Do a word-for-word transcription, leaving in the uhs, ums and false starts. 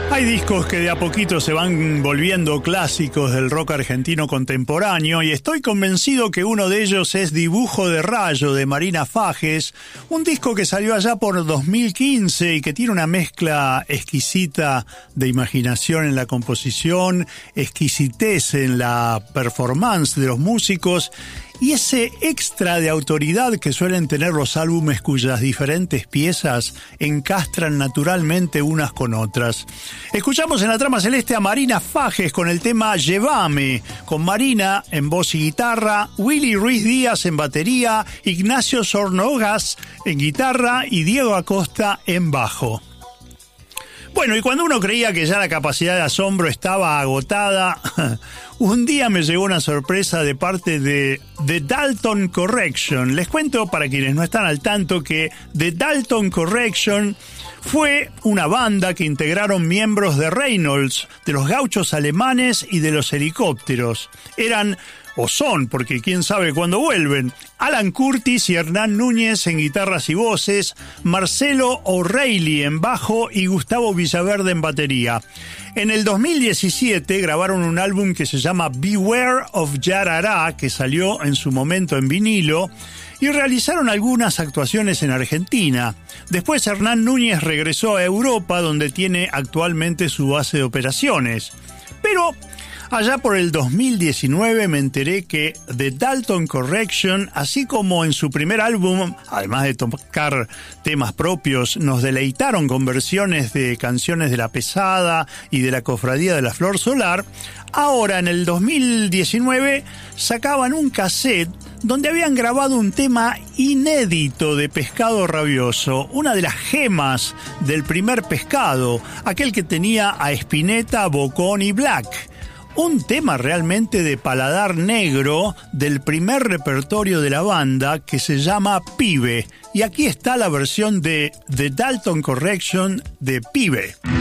Hay discos que de a poquito se van volviendo clásicos del rock argentino contemporáneo y estoy convencido que uno de ellos es Dibujo de Rayo de Marina Fajes, un disco que salió allá por dos mil quince y que tiene una mezcla exquisita de imaginación en la composición, exquisitez en la performance de los músicos y ese extra de autoridad que suelen tener los álbumes cuyas diferentes piezas encastran naturalmente unas con otras. Escuchamos en la trama celeste a Marina Fajes con el tema Llévame, con Marina en voz y guitarra, Willy Ruiz Díaz en batería, Ignacio Sornogas en guitarra y Diego Acosta en bajo. Bueno, y cuando uno creía que ya la capacidad de asombro estaba agotada, un día me llegó una sorpresa de parte de The Dalton Correction. Les cuento, para quienes no están al tanto, que The Dalton Correction fue una banda que integraron miembros de Reynolds, de los Gauchos Alemanes y de los Helicópteros. Eran, o son, porque quién sabe cuándo vuelven, Alan Curtis y Hernán Núñez en guitarras y voces, Marcelo O'Reilly en bajo y Gustavo Villaverde en batería. En el dos mil diecisiete grabaron un álbum que se llama Beware of Yarará, que salió en su momento en vinilo, y realizaron algunas actuaciones en Argentina. Después Hernán Núñez regresó a Europa, donde tiene actualmente su base de operaciones. Pero allá por el dos mil diecinueve me enteré que The Dalton Correction, así como en su primer álbum, además de tocar temas propios, nos deleitaron con versiones de canciones de La Pesada y de la Cofradía de la Flor Solar, ahora en el dos mil diecinueve sacaban un cassette donde habían grabado un tema inédito de Pescado Rabioso, una de las gemas del primer Pescado, aquel que tenía a Spinetta, Bocón y Black. Un tema realmente de paladar negro del primer repertorio de la banda que se llama Pibe. Y aquí está la versión de The Dalton Correction de Pibe.